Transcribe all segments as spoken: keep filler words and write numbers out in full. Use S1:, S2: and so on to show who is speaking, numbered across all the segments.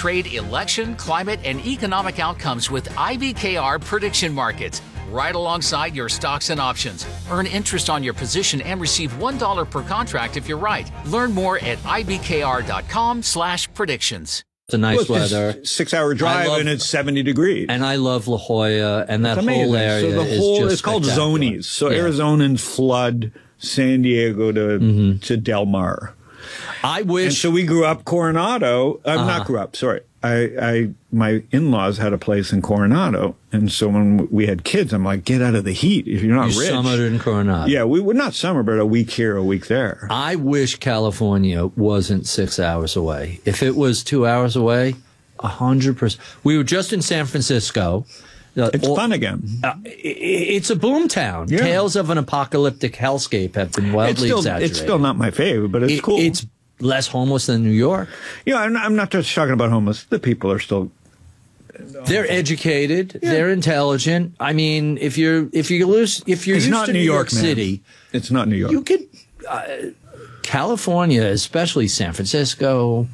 S1: trade, election, climate, and economic outcomes with I B K R prediction markets. Right alongside your stocks and options. Earn interest on your position and receive one dollar per contract if you're right. Learn more at ibkr.com slash predictions.
S2: It's a nice
S3: well, it's
S2: weather.
S3: Six-hour drive
S2: love,
S3: and it's seventy degrees.
S2: And I love La Jolla and that whole area.
S3: So the whole,
S2: is just
S3: it's called zonies. So
S2: yeah.
S3: Arizonans flood San Diego to mm-hmm. to Del Mar.
S2: I wish.
S3: And so we grew up Coronado. I'm uh,
S2: uh-huh.
S3: not grew up. Sorry. I, I, my in-laws had a place in Coronado, and so when we had kids, I'm like, get out of the heat if you're not
S2: you
S3: rich.
S2: Summered in Coronado.
S3: Yeah, we would not summer, but a week here, a week there.
S2: I wish California wasn't six hours away. If it was two hours away, a hundred percent. We were just in San Francisco.
S3: Uh, it's all, fun again.
S2: Uh, it's a boom town.
S3: Yeah.
S2: Tales of an apocalyptic hellscape have been wildly
S3: it's still,
S2: exaggerated.
S3: It's still not my favorite, but it's
S2: it,
S3: cool.
S2: It's less homeless than New York.
S3: Yeah, I'm not, I'm not just talking about homeless. The people are still.
S2: They're educated. Yeah. They're intelligent. I mean, if you're if you lose if you're
S3: it's
S2: used
S3: not
S2: to
S3: New
S2: New
S3: York,
S2: York
S3: man.
S2: City,
S3: it's not New York.
S2: You could uh, California, especially San Francisco,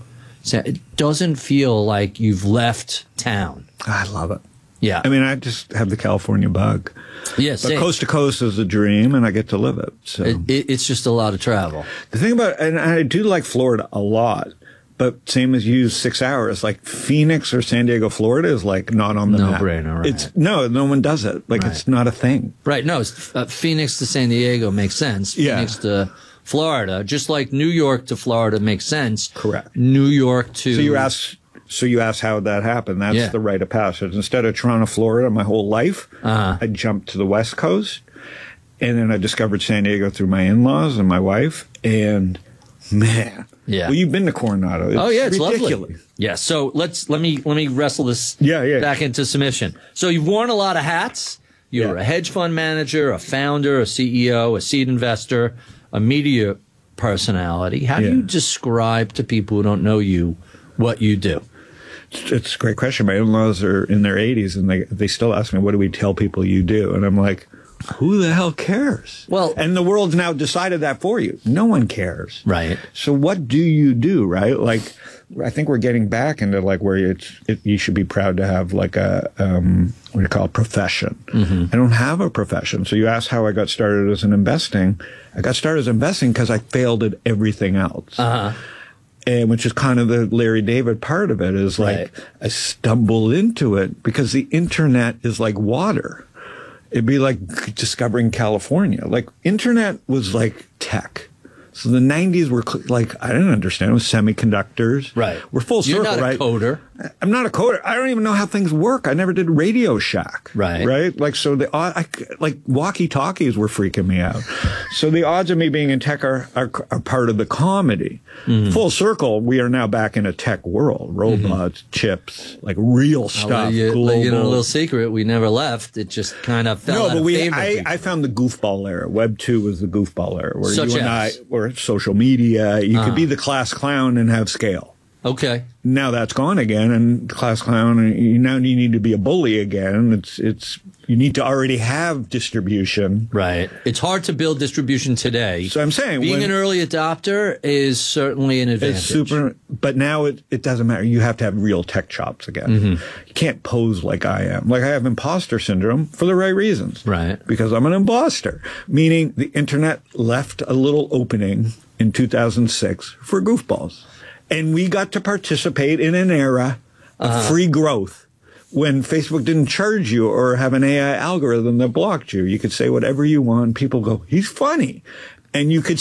S2: it doesn't feel like you've left town.
S3: I love it.
S2: Yeah.
S3: I mean, I just have the California bug.
S2: Yes.
S3: But coast to coast is a dream, and I get to live it. So
S2: it, it, it's just a lot of travel.
S3: The thing about, and I do like Florida a lot, but same as you, six hours. Like Phoenix or San Diego, Florida is like not on the
S2: no
S3: map.
S2: No brainer, right?
S3: It's no, no one does it. Like right. It's not a thing.
S2: Right. No, it's, uh, Phoenix to San Diego makes sense.
S3: Yeah.
S2: Phoenix to Florida, just like New York to Florida makes sense.
S3: Correct.
S2: New York to.
S3: So you ask. So you asked how that happened. That's
S2: yeah.
S3: the rite of passage. Instead of Toronto, Florida, my whole life,
S2: uh-huh.
S3: I jumped to the West Coast, and then I discovered San Diego through my in-laws and my wife. And man,
S2: yeah.
S3: Well, you've been to Coronado. It's
S2: oh yeah, it's
S3: ridiculous.
S2: lovely. Yeah. So let's let me let me wrestle this
S3: yeah, yeah.
S2: back into submission. So you've worn a lot of hats. You're
S3: yeah.
S2: a hedge fund manager, a founder, a C E O, a seed investor, a media personality. How
S3: yeah.
S2: do you describe to people who don't know you what you do?
S3: It's a great question. My in-laws are in their eighties, and they they still ask me, what do we tell people you do? And I'm like, who the hell cares?
S2: Well,
S3: and the world's now decided that for you. No one cares.
S2: Right.
S3: So what do you do, right? Like, I think we're getting back into like where it's, it, you should be proud to have like a, um, what do you call it, profession. Mm-hmm. I don't have a profession. So you asked how I got started as an investing. I got started as investing because I failed at everything else.
S2: Uh-huh.
S3: And which is kind of the Larry David part of it is like
S2: right.
S3: I stumbled into it because the internet is like water. It'd be like discovering California. Like internet was like tech. So the nineties were like, I didn't understand. It was semiconductors.
S2: Right.
S3: We're full circle,
S2: You're not
S3: right?
S2: a coder.
S3: I'm not a coder. I don't even know how things work. I never did Radio Shack.
S2: Right.
S3: Right. Like, so the, I, like walkie talkies were freaking me out. So the odds of me being in tech are, are, are part of the comedy. Mm-hmm. Full circle. We are now back in a tech world. Robots, mm-hmm. chips, like real stuff.
S2: I'll let you,
S3: global.
S2: let you know a little secret. We never left. It just kind of fell
S3: no,
S2: out
S3: but
S2: of
S3: we,
S2: favor.
S3: I, I found the goofball era. Web two was the goofball era where
S2: Such
S3: you and
S2: as?
S3: I, or social media, you
S2: uh-huh.
S3: could be the class clown and have scale.
S2: Okay.
S3: Now that's gone again, and class clown. You, now you need to be a bully again. It's it's you need to already have distribution.
S2: Right. It's hard to build distribution today.
S3: So I'm saying
S2: being
S3: when,
S2: an early adopter is certainly an advantage.
S3: It's super, but now it it doesn't matter. You have to have real tech chops again. Mm-hmm. You can't pose like I am. Like I have imposter syndrome for the right reasons.
S2: Right.
S3: Because I'm an imposter, meaning the internet left a little opening in two thousand six for goofballs. And we got to participate in an era of uh-huh. free growth when Facebook didn't charge you or have an A I algorithm that blocked you. You could say whatever you want. People go, he's funny. And you could